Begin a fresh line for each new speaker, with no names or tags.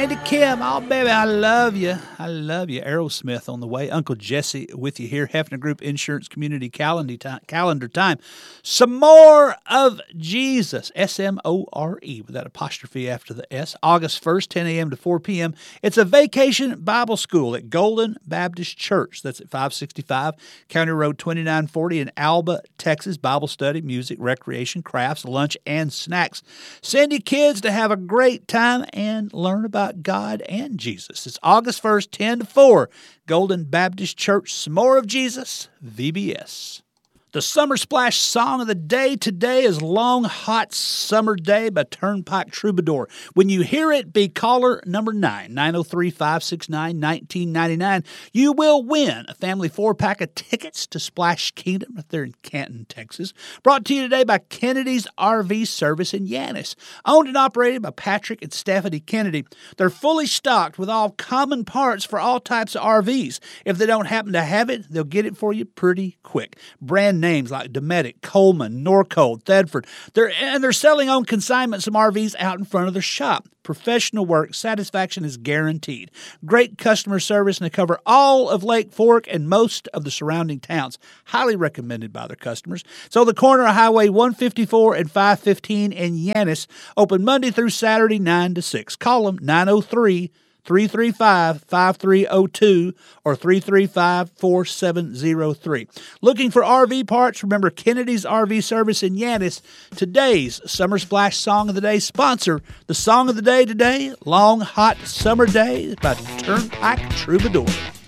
Andy Kim, oh baby, I love you. I love you. Aerosmith on the way. Uncle Jesse with you here. Hefner Group Insurance Community Calendar Time. Some more of Jesus. S-M-O-R-E with that apostrophe after the S. August 1st, 10 a.m. to 4 p.m. It's a vacation Bible school at Golden Baptist Church. That's at 565 County Road 2940 in Alba, Texas. Bible study, music, recreation, crafts, lunch, and snacks. Send your kids to have a great time and learn about God and Jesus. It's August 1st, 10 to 4. Golden Baptist Church. Some more of Jesus. VBS. The Summer Splash song of the day today is Long Hot Summer Day by Turnpike Troubadour. When you hear it, be caller number 9, 903-569-1999. You will win a family 4-pack of tickets to Splash Kingdom right there in Canton, Texas. Brought to you today by Kennedy's RV Service in Yanis. Owned and operated by Patrick and Stephanie Kennedy. They're fully stocked with all common parts for all types of RVs. If they don't happen to have it, they'll get it for you pretty quick. Brand names like Dometic, Coleman, Norcold, Thedford. They're selling on consignment some RVs out in front of their shop. Professional work, satisfaction is guaranteed. Great customer service, and they cover all of Lake Fork and most of the surrounding towns. Highly recommended by their customers. It's on the corner of Highway 154 and 515 in Yanis. Open Monday through Saturday, 9 to 6. Call them 903-335-5302 or 335-4703. Looking for RV parts? Remember Kennedy's RV Service in Yanis. Today's Summer Splash Song of the Day sponsor. The song of the day today, Long Hot Summer Day by Turnpike Troubadour.